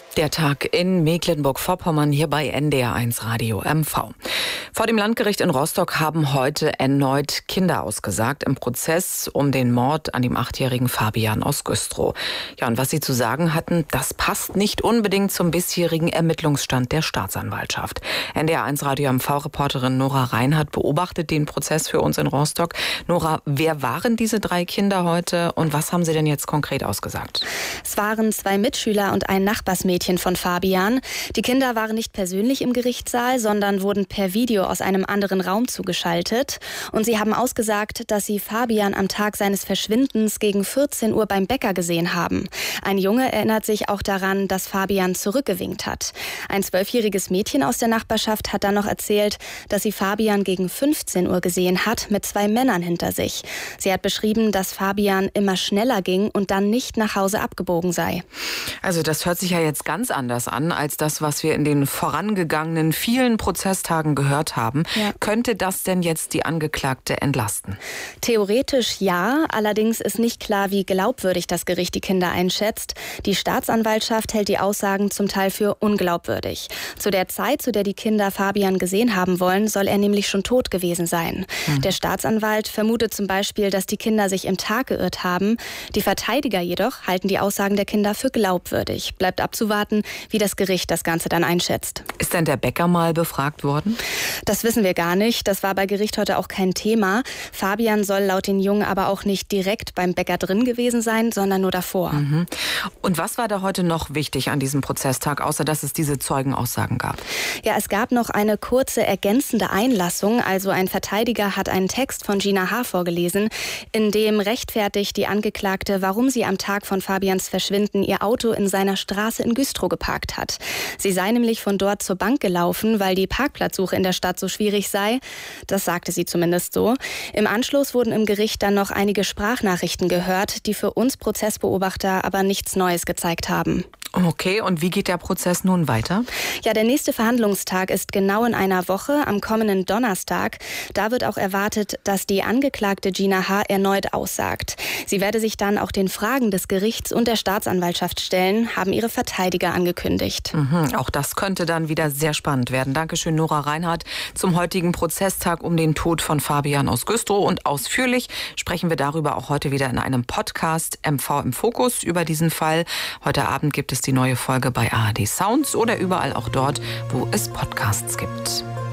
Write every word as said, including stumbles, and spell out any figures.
Der Tag in Mecklenburg-Vorpommern hier bei N D R eins Radio M V. Vor dem Landgericht in Rostock haben heute erneut Kinder ausgesagt im Prozess um den Mord an dem achtjährigen Fabian aus Güstrow. Ja, und was sie zu sagen hatten, das passt nicht unbedingt zum bisherigen Ermittlungsstand der Staatsanwaltschaft. N D R eins Radio M V-Reporterin Nora Reinhardt beobachtet den Prozess für uns in Rostock. Nora, wer waren diese drei Kinder heute und was haben sie denn jetzt konkret ausgesagt? Es waren zwei Mitschüler und ein Nachbarsmädchen von Fabian. Die Kinder waren nicht persönlich im Gerichtssaal, sondern wurden per Video aus einem anderen Raum zugeschaltet. Und sie haben ausgesagt, dass sie Fabian am Tag seines Verschwindens gegen vierzehn Uhr beim Bäcker gesehen haben. Ein Junge erinnert sich auch daran, dass Fabian zurückgewinkt hat. Ein zwölfjähriges Mädchen aus der Nachbarschaft hat dann noch erzählt, dass sie Fabian gegen fünfzehn Uhr gesehen hat, mit zwei Männern hinter sich. Sie hat beschrieben, dass Fabian immer schneller ging und dann nicht nach Hause abgebogen sei. Also das hört sich ja jetzt ganz anders an, als das, was wir in den vorangegangenen vielen Prozesstagen gehört haben. Ja. Könnte das denn jetzt die Angeklagte entlasten? Theoretisch ja, allerdings ist nicht klar, wie glaubwürdig das Gericht die Kinder einschätzt. Die Staatsanwaltschaft hält die Aussagen zum Teil für unglaubwürdig. Zu der Zeit, zu der die Kinder Fabian gesehen haben wollen, soll er nämlich schon tot gewesen sein. Mhm. Der Staatsanwalt vermutet zum Beispiel, dass die Kinder sich im Tag geirrt haben. Die Verteidiger jedoch halten die Aussagen der Kinder für glaubwürdig. Bleibt abzuwarten, wie das Gericht das Ganze dann einschätzt. Ist denn der Bäcker mal befragt worden? Das wissen wir gar nicht. Das war bei Gericht heute auch kein Thema. Fabian soll laut den Jungen aber auch nicht direkt beim Bäcker drin gewesen sein, sondern nur davor. Mhm. Und was war da heute noch wichtig an diesem Prozesstag, außer dass es diese Zeugenaussagen gab? Ja, es gab noch eine kurze ergänzende Einlassung. Also ein Verteidiger hat einen Text von Gina H. vorgelesen, in dem rechtfertigt die Angeklagte, warum sie am Tag von Fabians Verschwinden ihr Auto in seiner Straße in Güstrow geparkt hat. Sie sei nämlich von dort zur Bank gelaufen, weil die Parkplatzsuche in der Stadt so schwierig sei. Das sagte sie zumindest so. Im Anschluss wurden im Gericht dann noch einige Sprachnachrichten gehört, die für uns Prozessbeobachter aber nichts Neues gezeigt haben. Okay, und wie geht der Prozess nun weiter? Ja, der nächste Verhandlungstag ist genau in einer Woche, am kommenden Donnerstag. Da wird auch erwartet, dass die Angeklagte Gina H. erneut aussagt. Sie werde sich dann auch den Fragen des Gerichts und der Staatsanwaltschaft stellen, haben ihre Verteidiger angekündigt. Mhm, auch das könnte dann wieder sehr spannend werden. Dankeschön, Nora Reinhardt, zum heutigen Prozesstag um den Tod von Fabian aus Güstrow. Und ausführlich sprechen wir darüber auch heute wieder in einem Podcast M V im Fokus über diesen Fall. Heute Abend gibt es die neue Folge bei A R D Sounds oder überall auch dort, wo es Podcasts gibt.